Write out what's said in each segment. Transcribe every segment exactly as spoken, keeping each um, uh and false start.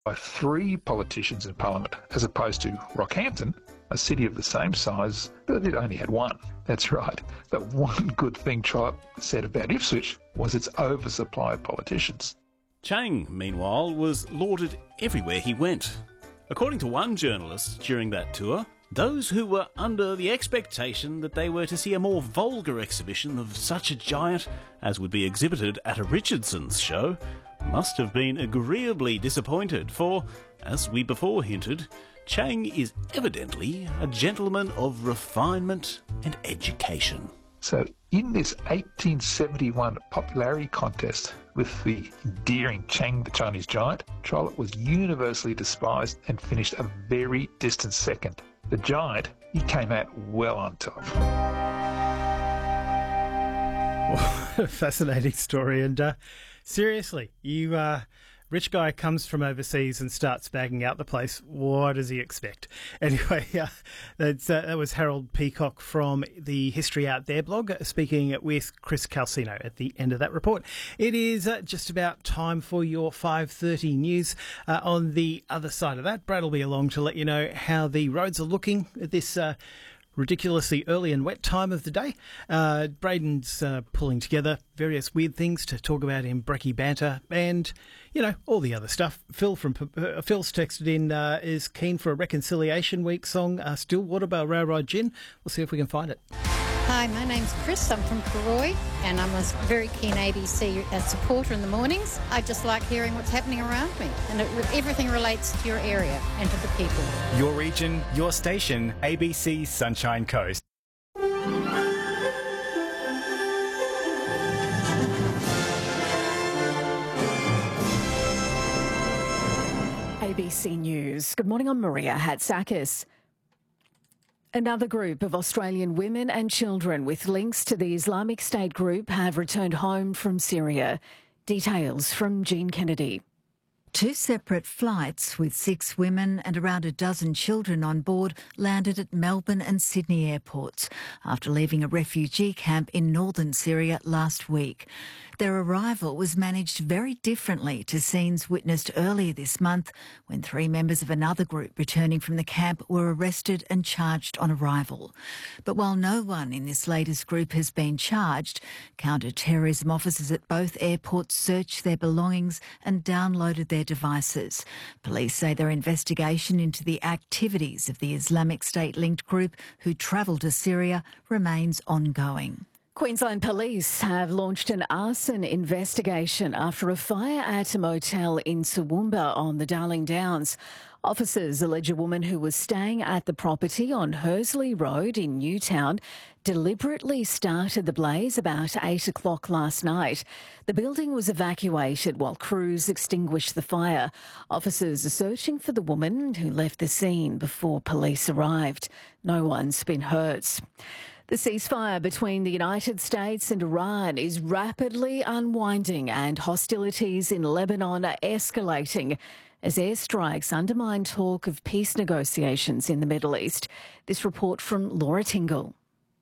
by three politicians in Parliament, as opposed to Rockhampton, a city of the same size, but it only had one. That's right. But one good thing Trollope said about Ipswich was its oversupply of politicians. Chang, meanwhile, was lauded everywhere he went. According to one journalist during that tour, those who were under the expectation that they were to see a more vulgar exhibition of such a giant as would be exhibited at a Richardson's show must have been agreeably disappointed, for, as we before hinted, Chang is evidently a gentleman of refinement and education. So in this eighteen seventy-one popularity contest with the endearing Chang the Chinese giant, Trollope was universally despised and finished a very distant second. The giant, he came out well on top. What a fascinating story. And uh, seriously, you uh, rich guy comes from overseas and starts bagging out the place. What does he expect? Anyway, uh, that's, uh, that was Harold Peacock from the History Out There blog, speaking with Chris Calcino at the end of that report. It is uh, just about time for your five thirty news. Uh, on the other side of that, Brad will be along to let you know how the roads are looking at this uh, ridiculously early and wet time of the day. Uh, Braden's uh, pulling together various weird things to talk about in Brekkie Banter and, you know, all the other stuff. Phil from uh, Phil's texted in, uh, is keen for a Reconciliation Week song, uh, Stillwater by Railroad Gin. We'll see if we can find it. Hi, my name's Chris. I'm from Karoi, and I'm a very keen A B C supporter in the mornings. I just like hearing what's happening around me, and it, everything relates to your area and to the people. Your region, your station, A B C Sunshine Coast. A B C News. Good morning, I'm Maria Hatzakis. Another group of Australian women and children with links to the Islamic State group have returned home from Syria. Details from Jean Kennedy. Two separate flights with six women and around a dozen children on board landed at Melbourne and Sydney airports after leaving a refugee camp in northern Syria last week. Their arrival was managed very differently to scenes witnessed earlier this month when three members of another group returning from the camp were arrested and charged on arrival. But while no one in this latest group has been charged, counter-terrorism officers at both airports searched their belongings and downloaded their devices. Police say their investigation into the activities of the Islamic State-linked group who travelled to Syria remains ongoing. Queensland Police have launched an arson investigation after a fire at a motel in Toowoomba on the Darling Downs. Officers allege a woman who was staying at the property on Hursley Road in Newtown deliberately started the blaze about eight o'clock last night. The building was evacuated while crews extinguished the fire. Officers are searching for the woman who left the scene before police arrived. No one's been hurt. The ceasefire between the United States and Iran is rapidly unwinding and hostilities in Lebanon are escalating as airstrikes undermine talk of peace negotiations in the Middle East. This report from Laura Tingle.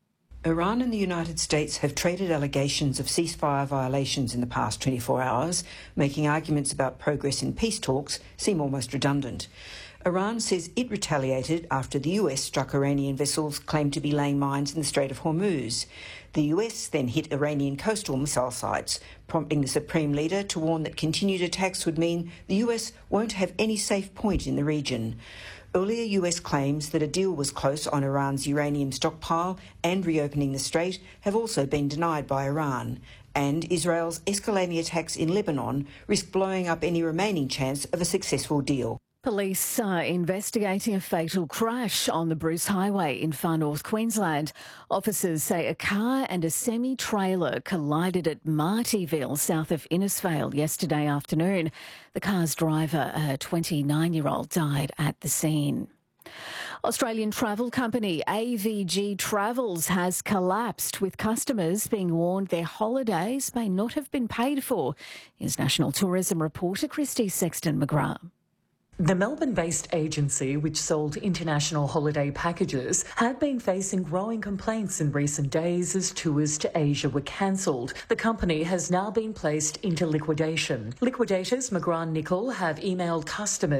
Iran and the United States have traded allegations of ceasefire violations in the past twenty-four hours, making arguments about progress in peace talks seem almost redundant. Iran says it retaliated after the U S struck Iranian vessels claimed to be laying mines in the Strait of Hormuz. The U S then hit Iranian coastal missile sites, prompting the Supreme Leader to warn that continued attacks would mean the U S won't have any safe point in the region. Earlier U S claims that a deal was close on Iran's uranium stockpile and reopening the strait have also been denied by Iran. And Israel's escalating attacks in Lebanon risk blowing up any remaining chance of a successful deal. Police are investigating a fatal crash on the Bruce Highway in far north Queensland. Officers say a car and a semi-trailer collided at Martyville, south of Innisfail, yesterday afternoon. The car's driver, a twenty-nine-year-old, died at the scene. Australian travel company A V G Travels has collapsed, with customers being warned their holidays may not have been paid for. Here's National Tourism reporter Christy Sexton-McGrath. The Melbourne-based agency, which sold international holiday packages, had been facing growing complaints in recent days as tours to Asia were cancelled. The company has now been placed into liquidation. Liquidators McGrath Nicol have emailed customers